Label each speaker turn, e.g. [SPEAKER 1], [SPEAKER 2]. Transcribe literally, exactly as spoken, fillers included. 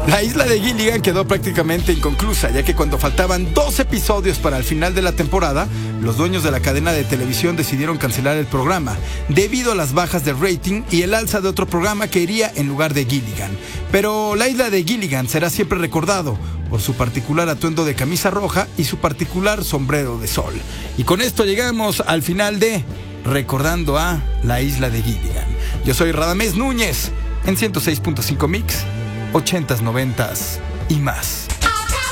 [SPEAKER 1] La isla de Gilligan quedó prácticamente inconclusa, ya que cuando faltaban dos episodios para el final de la temporada, los dueños de la cadena de televisión decidieron cancelar el programa, debido a las bajas de rating y el alza de otro programa que iría en lugar de Gilligan. Pero la isla de Gilligan será siempre recordado por su particular atuendo de camisa roja y su particular sombrero de sol. Y con esto llegamos al final de Recordando a la isla de Gilligan. Yo soy Radamés Núñez, en ciento seis punto cinco Mix, ochentas, noventas y más.